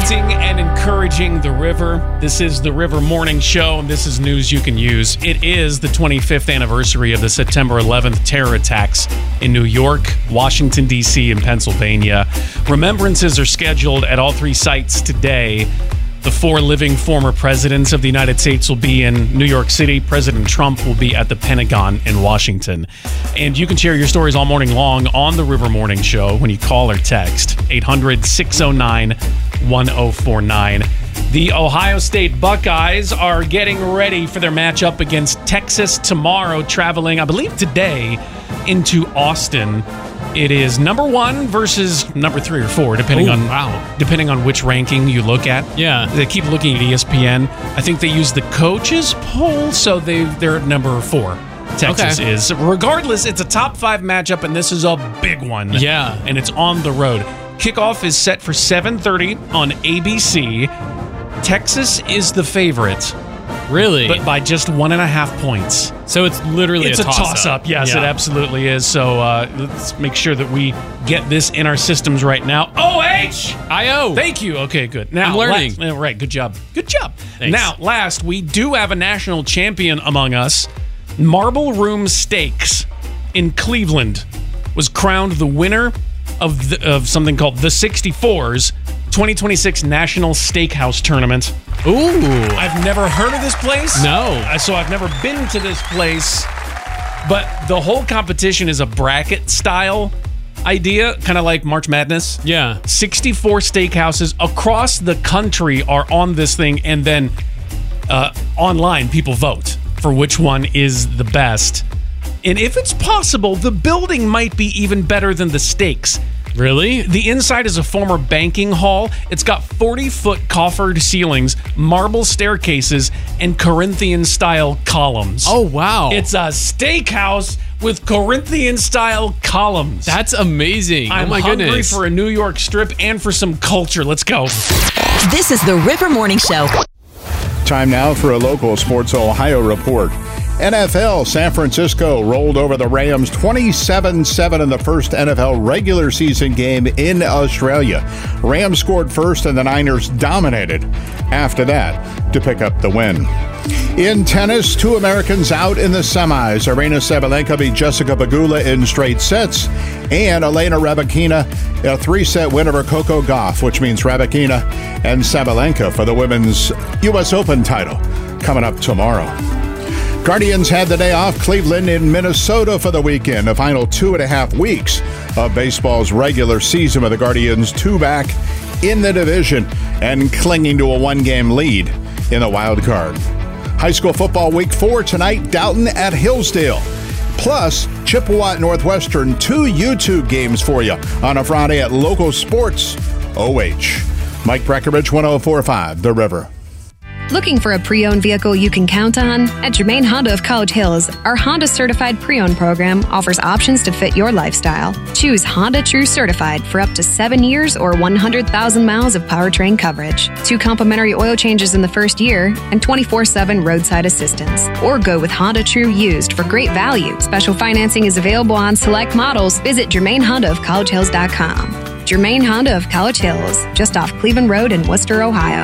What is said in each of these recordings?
protecting and encouraging the river. This is the River Morning Show, and this is news you can use. It is the 25th anniversary of the September 11th terror attacks in New York, Washington, D.C., and Pennsylvania. Remembrances are scheduled at all three sites today. The four living former presidents of the United States will be in New York City. President Trump will be at the Pentagon in Washington. And you can share your stories all morning long on the River Morning Show when you call or text 800-609-1049. The Ohio State Buckeyes are getting ready for their matchup against Texas tomorrow, traveling, I believe today, into Austin. It is number 1 versus number 3 or 4, depending on which ranking you look at. Yeah. They keep looking at ESPN. I think they use the coaches poll, so they're at number 4. Texas is. Regardless, it's a top 5 matchup, and this is a big one. Yeah. And it's on the road. Kickoff is set for 7:30 on ABC. Texas is the favorite. Really? But by just 1.5 points. So it's literally a toss-up. Yes, It absolutely is. So let's make sure that we get this in our systems right now. I-O. Thank you. Okay, good. Now, I'm learning. Right, good job. Good job. Thanks. Now, last, we do have a national champion among us. Marble Room Steaks in Cleveland was crowned the winner of something called the 64s 2026 National Steakhouse Tournament. Ooh. I've never heard of this place. No. So I've never been to this place. But the whole competition is a bracket-style idea, kind of like March Madness. Yeah. 64 steakhouses across the country are on this thing, and then online people vote for which one is the best. And if it's possible, the building might be even better than the steaks. Really? The inside is a former banking hall. It's got 40-foot coffered ceilings, marble staircases, and Corinthian-style columns. Oh, wow. It's a steakhouse with Corinthian-style columns. That's amazing. I'm oh, my hungry goodness. for a New York strip and for some culture. Let's go. This is the River Morning Show. Time now for a local Sports Ohio report. NFL, San Francisco rolled over the Rams 27-7 in the first NFL regular season game in Australia. Rams scored first and the Niners dominated after that to pick up the win. In tennis, 2 Americans out in the semis. Aryna Sabalenka beat Jessica Pegula in straight sets, and Elena Rybakina a 3-set win over Coco Gauff, which means Rybakina and Sabalenka for the women's U.S. Open title coming up tomorrow. Guardians had the day off. Cleveland in Minnesota for the weekend. The final 2.5 weeks of baseball's regular season with the Guardians 2 back in the division and clinging to a 1-game lead in the wild card. High school football week 4 tonight, Dalton at Hillsdale. Plus, Chippewa at Northwestern, 2 YouTube games for you on a Friday at Local Sports OH. Mike Breckenridge, 104.5 The River. Looking for a pre-owned vehicle you can count on? At Germain Honda of College Hills, our Honda Certified Pre-Owned program offers options to fit your lifestyle. Choose Honda True Certified for up to 7 years or 100,000 miles of powertrain coverage, 2 complimentary oil changes in the first year, and 24/7 roadside assistance. Or go with Honda True Used for great value. Special financing is available on select models. Visit GermainHondaofCollegeHills.com. Germain Honda of College Hills, just off Cleveland Road in Worcester, Ohio.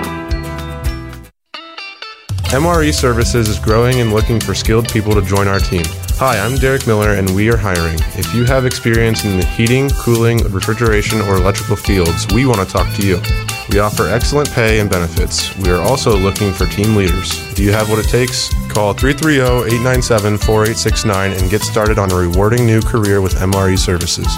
MRE Services is growing and looking for skilled people to join our team. Hi, I'm Derek Miller, and we are hiring. If you have experience in the heating, cooling, refrigeration, or electrical fields, we want to talk to you. We offer excellent pay and benefits. We are also looking for team leaders. Do you have what it takes? Call 330-897-4869 and get started on a rewarding new career with MRE Services.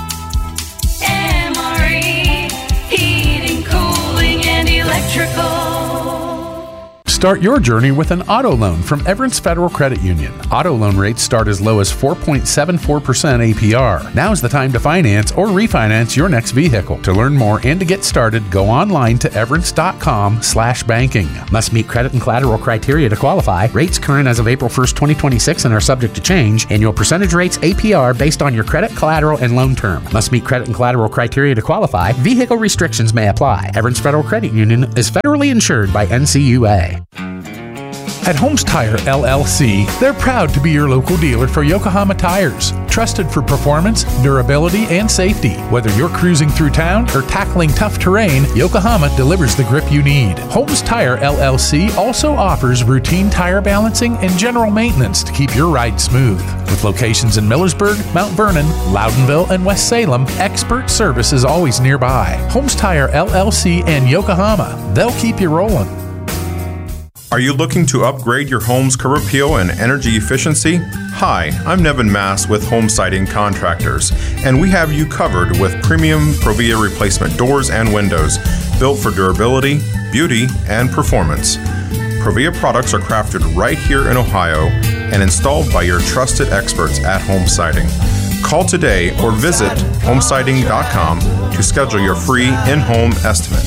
MRE, heating, cooling, and electrical. Start your journey with an auto loan from Everence Federal Credit Union. Auto loan rates start as low as 4.74% APR. Now's the time to finance or refinance your next vehicle. To learn more and to get started, go online to everence.com/banking. Must meet credit and collateral criteria to qualify. Rates current as of April 1st, 2026 and are subject to change. Annual percentage rates APR based on your credit, collateral, and loan term. Must meet credit and collateral criteria to qualify. Vehicle restrictions may apply. Everence Federal Credit Union is federally insured by NCUA. At Holmes Tire LLC, they're proud to be your local dealer for Yokohama tires. Trusted for performance, durability, and safety. Whether you're cruising through town or tackling tough terrain, Yokohama delivers the grip you need. Holmes Tire LLC also offers routine tire balancing and general maintenance to keep your ride smooth. With locations in Millersburg, Mount Vernon, Loudonville, and West Salem, expert service is always nearby. Holmes Tire LLC and Yokohama. They'll keep you rolling. Are you looking to upgrade your home's curb appeal and energy efficiency? Hi, I'm Nevin Mass with Home Siding Contractors, and we have you covered with premium Provia replacement doors and windows, built for durability, beauty, and performance. Provia products are crafted right here in Ohio and installed by your trusted experts at Home Siding. Call today or visit homesiding.com to schedule your free in-home estimate.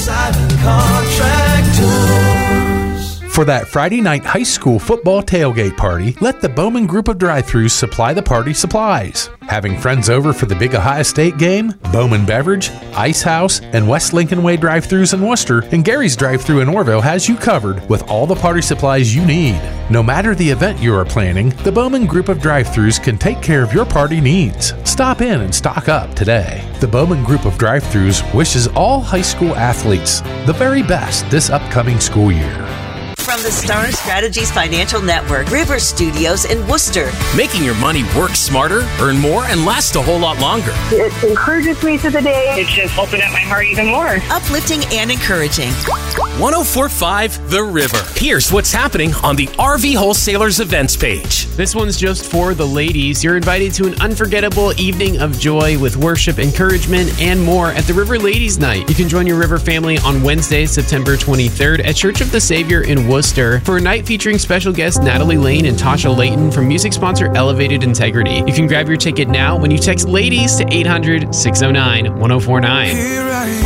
For that Friday night high school football tailgate party, let the Bowman Group of Drive-Thrus supply the party supplies. Having friends over for the big Ohio State game? Bowman Beverage, Ice House, and West Lincoln Way Drive-Thrus in Worcester, and Gary's Drive-Thru in Orville has you covered with all the party supplies you need. No matter the event you are planning, the Bowman Group of Drive-Thrus can take care of your party needs. Stop in and stock up today. The Bowman Group of Drive-Thrus wishes all high school athletes the very best this upcoming school year. From the Star Strategies Financial Network, River Studios in Worcester. Making your money work smarter, earn more, and last a whole lot longer. It encourages me through the day. It's just opened up my heart even more. Uplifting and encouraging. 104.5 The River. Here's what's happening on the RV Wholesalers events page. This one's just for the ladies. You're invited to an unforgettable evening of joy with worship, encouragement, and more at the River Ladies Night. You can join your River family on Wednesday, September 23rd at Church of the Savior in Worcester for a night featuring special guests Natalie Lane and Tasha Layton from music sponsor Elevated Integrity. You can grab your ticket now when you text LADIES to 800-609-1049.